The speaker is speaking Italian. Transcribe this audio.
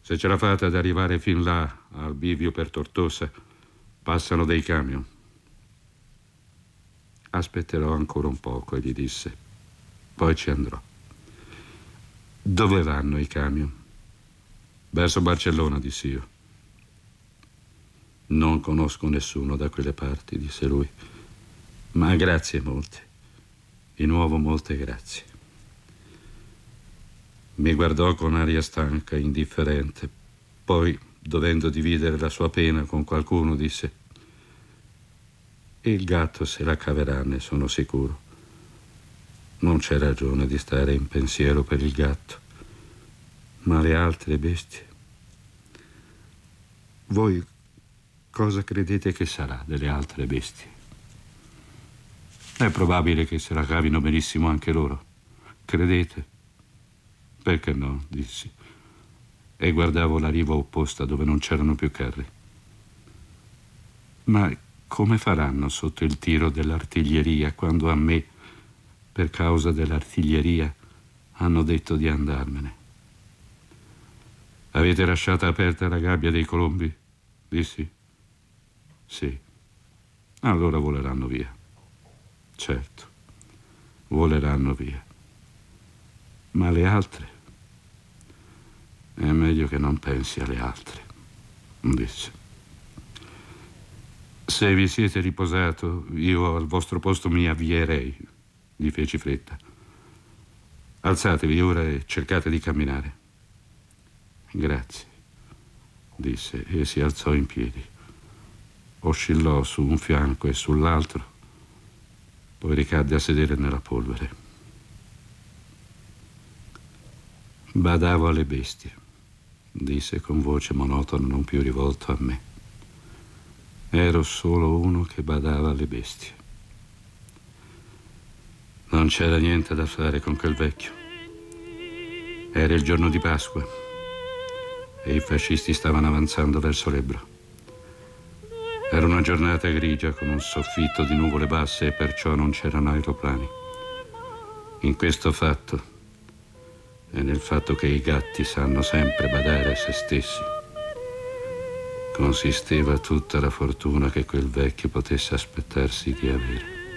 Se ce la fate ad arrivare fin là, al bivio per Tortosa, passano dei camion. Aspetterò ancora un poco, gli disse. Poi ci andrò. Dove vanno i camion? Verso Barcellona, dissi io. Non conosco nessuno da quelle parti, disse lui. Ma grazie molte. Di nuovo molte grazie. Mi guardò con aria stanca, indifferente. Poi, dovendo dividere la sua pena con qualcuno, disse: il gatto se la caverà, ne sono sicuro. Non c'è ragione di stare in pensiero per il gatto. Ma le altre bestie? Voi cosa credete che sarà delle altre bestie? È probabile che se la cavino benissimo anche loro. Credete? Perché no, dissi. E guardavo la riva opposta dove non c'erano più carri. Ma come faranno sotto il tiro dell'artiglieria quando a me, per causa dell'artiglieria, hanno detto di andarmene? Avete lasciata aperta la gabbia dei colombi? Dissi. Sì. Allora voleranno via. Certo, voleranno via. Ma le altre? È meglio che non pensi alle altre, disse. Se vi siete riposato, io al vostro posto mi avvierei, gli feci fretta. Alzatevi ora e cercate di camminare. Grazie, disse e si alzò in piedi. Oscillò su un fianco e sull'altro, poi ricadde a sedere nella polvere. Badavo alle bestie, disse con voce monotona, non più rivolto a me. Ero solo uno che badava alle bestie. Non c'era niente da fare con quel vecchio. Era il giorno di Pasqua e i fascisti stavano avanzando verso l'Ebro. Era una giornata grigia con un soffitto di nuvole basse e perciò non c'erano aeroplani. In questo fatto e nel fatto che i gatti sanno sempre badare a se stessi consisteva tutta la fortuna che quel vecchio potesse aspettarsi di avere.